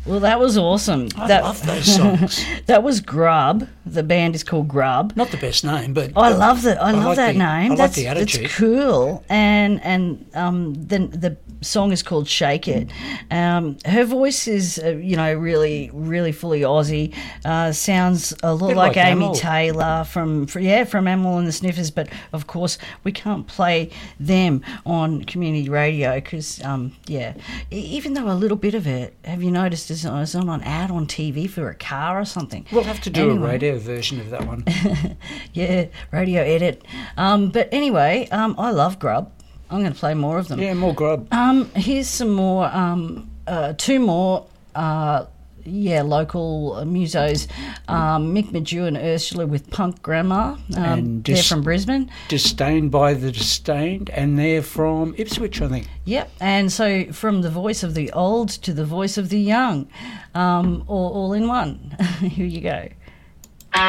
Well, that was awesome. I love those songs. That was Grub. The band is called Grub. Not the best name, but I love that. I love like that the- name. I like the attitude. That's cool. And the song is called "Shake It." Her voice is really really fully Aussie. Sounds a lot Bit like like Amy Amyl. Taylor from Amyl and the Sniffers. But of course we can't play them on community radio because even though a little bit of it, have you noticed, is on an ad on TV for a car or something? we'll have to do Anyway. a radio version of that one. Yeah, radio edit. But anyway, I love Grub. I'm going to play more of them. Yeah, more grub. Here's some more, two more, local musos. Mick Madew and Ursula with Punk Grammar. And they're from Brisbane. Disdained by the Disdained, and they're from Ipswich, I think. Yep, and so from the voice of the old to the voice of the young, all in one. Here you go.